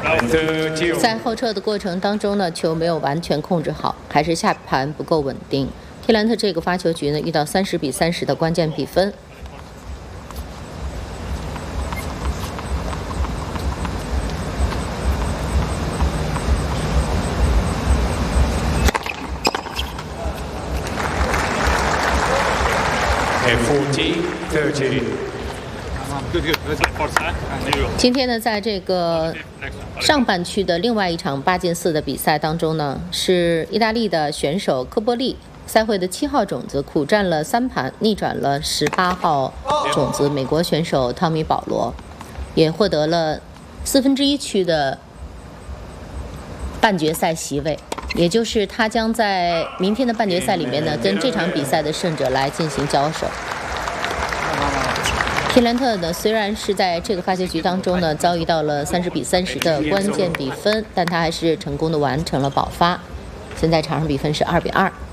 在后撤的过程当中呢，球没有完全控制好，还是下盘不够稳定。蒂兰特这个发球局呢，遇到30-30的关键比分。今天呢，在这个上半区的另外一场8进4的比赛当中呢，是意大利的选手科波利，赛会的7号种子，苦战了3盘，逆转了18号种子美国选手汤米保罗，也获得了1/4区的半决赛席位，也就是他将在明天的半决赛里面呢，跟这场比赛的胜者来进行交手。蒂兰特呢，虽然是在这个发球局当中呢遭遇到了30-30的关键比分，但他还是成功的完成了保发。现在场上比分是2-2。